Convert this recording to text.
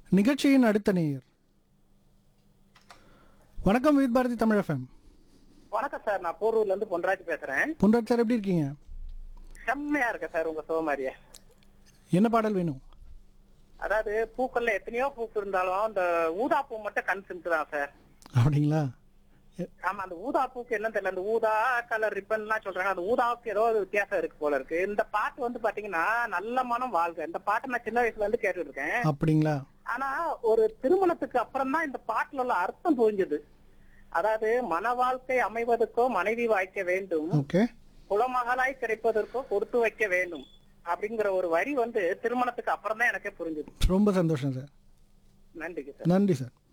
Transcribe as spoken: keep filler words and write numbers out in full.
நிகழ்ச்சியின் அடுத்த நேயர். வணக்கம் வித் பாரதி தமிழ் எஃப்எம். வணக்கம் சார், நான் போரூர்ல இருந்து பொன்ராஜ் பேசுறேன். பொன்ராஜ் சார், எப்படி இருக்கீங்க? செம்மையா இருக்கேன் சார் உங்க சோமாரிய. என்ன பாடல் வேணும்? அதாவது பூக்கள்ல எத்தனையோ பூக்கு இருந்தாலும் அந்த ஊதா பூ மட்டும் கண் சிந்துதான் சார். அப்படிங்களா? ஆமா, அந்த ஊதா பூக்கு என்ன தெரியல, அந்த ஊதா கலர் ரிப்பன் எல்லாம் சொல்றாங்க, அந்த ஊதாவுக்கு ஏதோ ஒரு வித்தியாசம் இருக்கு போல இருக்கு. இந்த பாட்டு வந்து பாத்தீங்கன்னா நல்ல மனம் வாழ்க, இந்த பாட்டை நான் சின்ன வயசுல இருந்து கேட்டுட்டு இருக்கேன். அப்படிங்களா? ஆனா ஒரு திருமணத்துக்கு அப்புறம் தான் இந்த பாட்டுல உள்ள அர்த்தம் புரிஞ்சது. அதாவது மன வாழ்க்கை அமைவதற்கோ மனைவி வாய்க்க வேண்டும், ஓகே, குலமகளாய் கிடைப்பதற்கோ கொடுத்து வைக்க வேண்டும் அப்படிங்கிற ஒரு வரி வந்து திருமணத்துக்கு அப்புறம் தான் எனக்கே புரிஞ்சது. ரொம்ப சந்தோஷம் சார். நன்றிங்க சார். நன்றி சார்.